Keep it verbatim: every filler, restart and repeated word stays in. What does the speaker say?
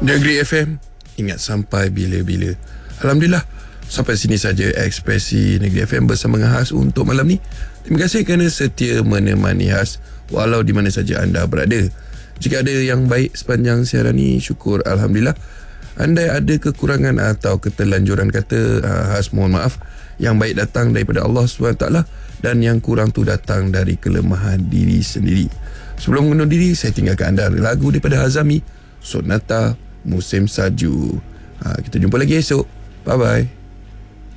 Negeri F M, ingat sampai bila-bila. Alhamdulillah, sampai sini saja ekspresi Negeri F M bersama dengan Has untuk malam ni. Terima kasih kerana setia menemani Has walau di mana saja anda berada. Jika ada yang baik sepanjang siaran ni, syukur Alhamdulillah. Andai ada kekurangan atau keterlanjuran kata, Has mohon maaf. Yang baik datang daripada Allah subhanahu wa taala dan yang kurang tu datang dari kelemahan diri sendiri. Sebelum mengundur diri, saya tinggalkan anda lagu daripada Hazami, Sonata Musim Salju. Ha, kita jumpa lagi esok. Bye-bye.